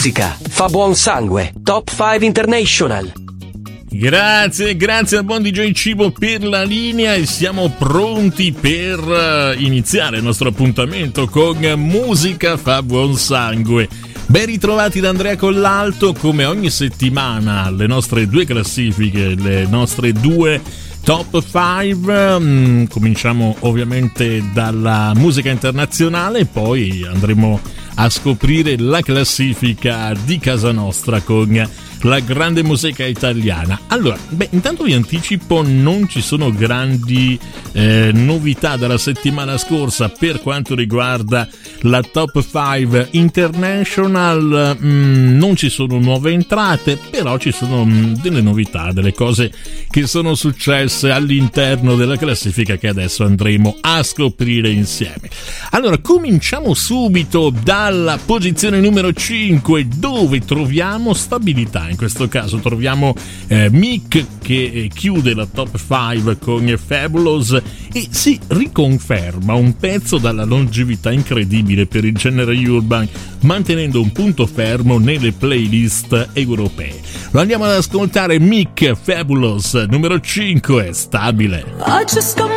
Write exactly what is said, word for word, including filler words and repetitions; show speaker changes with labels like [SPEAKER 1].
[SPEAKER 1] musica fa buon sangue. Top cinque International.
[SPEAKER 2] Grazie, grazie al buon D J Cibo per la linea e siamo pronti per iniziare il nostro appuntamento con Musica fa buon sangue. Ben ritrovati da Andrea Collalto, come ogni settimana le nostre due classifiche, le nostre due top cinque. Cominciamo ovviamente dalla musica internazionale, poi andremo a scoprire la classifica di casa nostra con la grande musica italiana. Allora, beh, intanto vi anticipo, non ci sono grandi eh, novità dalla settimana scorsa per quanto riguarda la top cinque International. Mh, non ci sono nuove entrate, però ci sono mh, delle novità, delle cose che sono successe all'interno della classifica che adesso andremo a scoprire insieme. Allora, cominciamo subito dalla posizione numero cinque, dove troviamo stabilità. In questo caso troviamo eh, Mick che chiude la top cinque con Fabulous e si riconferma un pezzo dalla longevità incredibile per il genere urban, mantenendo un punto fermo nelle playlist europee. Lo andiamo ad ascoltare. Mick, Fabulous, numero cinque, stabile.
[SPEAKER 3] I just got